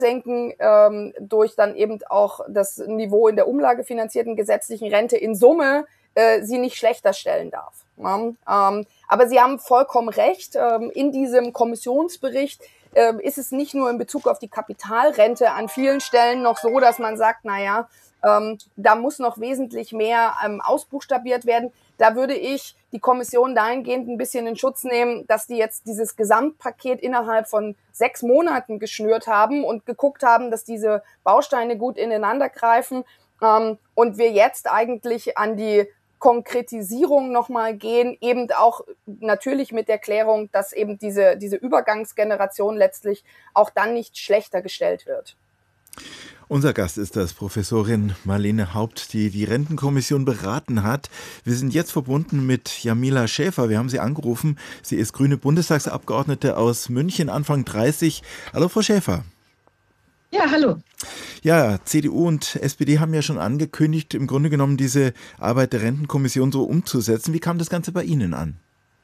senken, durch dann eben auch das Niveau in der umlagefinanzierten gesetzlichen Rente in Summe sie nicht schlechter stellen darf. Ja? Aber Sie haben vollkommen recht, in diesem Kommissionsbericht ist es nicht nur in Bezug auf die Kapitalrente an vielen Stellen noch so, dass man sagt, naja, da muss noch wesentlich mehr ausbuchstabiert werden. Da würde ich die Kommission dahingehend ein bisschen in Schutz nehmen, dass die jetzt dieses Gesamtpaket innerhalb von 6 Monaten geschnürt haben und geguckt haben, dass diese Bausteine gut ineinander greifen, und wir jetzt eigentlich an die Konkretisierung nochmal gehen, eben auch natürlich mit der Klärung, dass eben diese Übergangsgeneration letztlich auch dann nicht schlechter gestellt wird. Unser Gast ist das Professorin Marlene Haupt, die die Rentenkommission beraten hat. Wir sind jetzt verbunden mit Jamila Schäfer. Wir haben sie angerufen. Sie ist grüne Bundestagsabgeordnete aus München, Anfang 30. Hallo, Frau Schäfer. Ja, hallo. Ja, CDU und SPD haben ja schon angekündigt, im Grunde genommen diese Arbeit der Rentenkommission so umzusetzen. Wie kam das Ganze bei Ihnen an?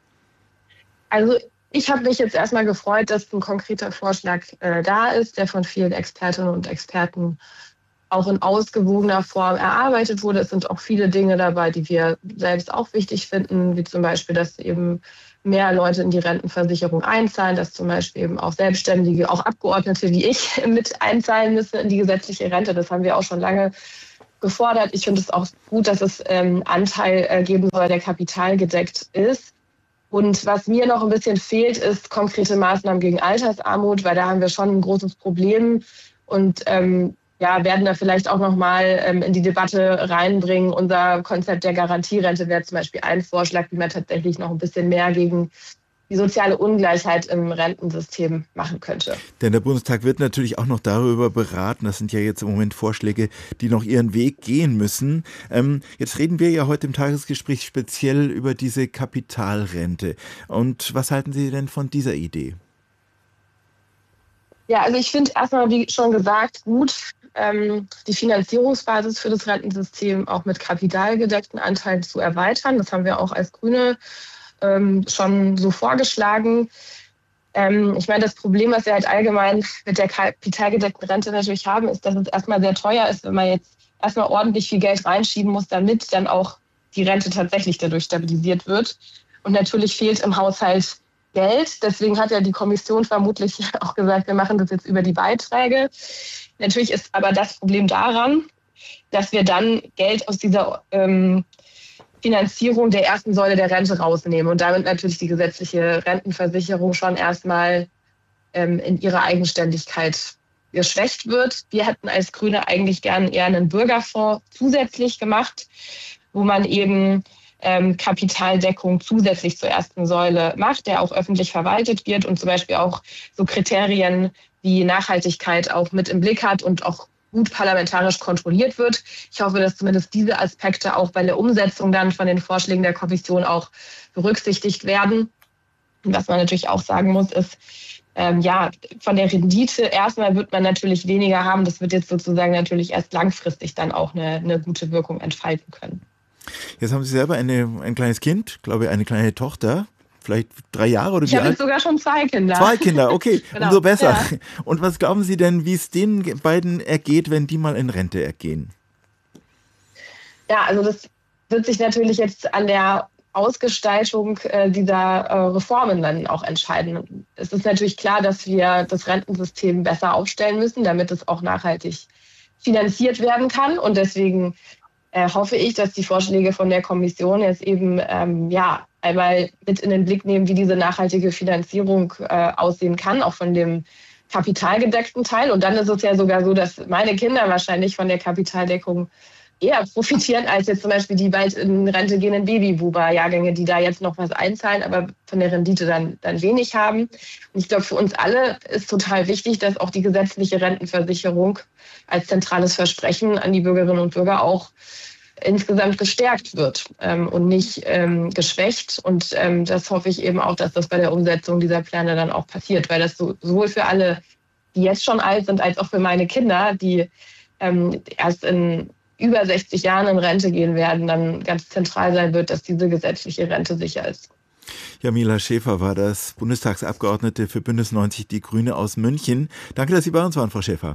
Also ich habe mich jetzt erstmal gefreut, dass ein konkreter Vorschlag da ist, der von vielen Expertinnen und Experten auch in ausgewogener Form erarbeitet wurde. Es sind auch viele Dinge dabei, die wir selbst auch wichtig finden, wie zum Beispiel, dass eben mehr Leute in die Rentenversicherung einzahlen, dass zum Beispiel eben auch Selbstständige, auch Abgeordnete wie ich mit einzahlen müssen in die gesetzliche Rente. Das haben wir auch schon lange gefordert. Ich finde es auch gut, dass es Anteil geben soll, der kapitalgedeckt ist. Und was mir noch ein bisschen fehlt, ist konkrete Maßnahmen gegen Altersarmut, weil da haben wir schon ein großes Problem und werden da vielleicht auch nochmal in die Debatte reinbringen. Unser Konzept der Garantierente wäre zum Beispiel ein Vorschlag, wie man tatsächlich noch ein bisschen mehr gegen die soziale Ungleichheit im Rentensystem machen könnte. Denn der Bundestag wird natürlich auch noch darüber beraten. Das sind ja jetzt im Moment Vorschläge, die noch ihren Weg gehen müssen. Jetzt reden wir ja heute im Tagesgespräch speziell über diese Kapitalrente. Und was halten Sie denn von dieser Idee? Ja, also ich finde erstmal, wie schon gesagt, gut, die Finanzierungsbasis für das Rentensystem auch mit kapitalgedeckten Anteilen zu erweitern. Das haben wir auch als Grüne schon so vorgeschlagen. Ich meine, das Problem, was wir halt allgemein mit der kapitalgedeckten Rente natürlich haben, ist, dass es erstmal sehr teuer ist, wenn man jetzt erstmal ordentlich viel Geld reinschieben muss, damit dann auch die Rente tatsächlich dadurch stabilisiert wird. Und natürlich fehlt im Haushalt Geld. Deswegen hat ja die Kommission vermutlich auch gesagt, wir machen das jetzt über die Beiträge. Natürlich ist aber das Problem daran, dass wir dann Geld aus dieser Finanzierung der ersten Säule der Rente rausnehmen und damit natürlich die gesetzliche Rentenversicherung schon erstmal in ihrer Eigenständigkeit geschwächt wird. Wir hätten als Grüne eigentlich gern eher einen Bürgerfonds zusätzlich gemacht, wo man eben Kapitaldeckung zusätzlich zur ersten Säule macht, der auch öffentlich verwaltet wird und zum Beispiel auch so Kriterien wie Nachhaltigkeit auch mit im Blick hat und auch gut parlamentarisch kontrolliert wird. Ich hoffe, dass zumindest diese Aspekte auch bei der Umsetzung dann von den Vorschlägen der Kommission auch berücksichtigt werden. Und was man natürlich auch sagen muss, ist, von der Rendite erstmal wird man natürlich weniger haben. Das wird jetzt sozusagen natürlich erst langfristig dann auch eine gute Wirkung entfalten können. Jetzt haben Sie selber ein kleines Kind, glaube ich, eine kleine Tochter. Vielleicht 3 Jahre oder wie alt? Ich habe jetzt sogar schon 2 Kinder. 2 Kinder, okay, genau. Umso besser. Ja. Und was glauben Sie denn, wie es den beiden ergeht, wenn die mal in Rente ergehen? Ja, also das wird sich natürlich jetzt an der Ausgestaltung dieser Reformen dann auch entscheiden. Es ist natürlich klar, dass wir das Rentensystem besser aufstellen müssen, damit es auch nachhaltig finanziert werden kann. Und deswegen hoffe ich, dass die Vorschläge von der Kommission jetzt eben einmal mit in den Blick nehmen, wie diese nachhaltige Finanzierung aussehen kann, auch von dem kapitalgedeckten Teil. Und dann ist es ja sogar so, dass meine Kinder wahrscheinlich von der Kapitaldeckung eher profitieren, als jetzt zum Beispiel die bald in Rente gehenden Babyboomer-Jahrgänge, die da jetzt noch was einzahlen, aber von der Rendite dann wenig haben. Und ich glaube, für uns alle ist total wichtig, dass auch die gesetzliche Rentenversicherung als zentrales Versprechen an die Bürgerinnen und Bürger auch insgesamt gestärkt wird und nicht geschwächt. Und das hoffe ich eben auch, dass das bei der Umsetzung dieser Pläne dann auch passiert, weil das sowohl für alle, die jetzt schon alt sind, als auch für meine Kinder, die erst in über 60 Jahren in Rente gehen werden, dann ganz zentral sein wird, dass diese gesetzliche Rente sicher ist. Jamila Schäfer war das, Bundestagsabgeordnete für Bündnis 90 Die Grüne aus München. Danke, dass Sie bei uns waren, Frau Schäfer.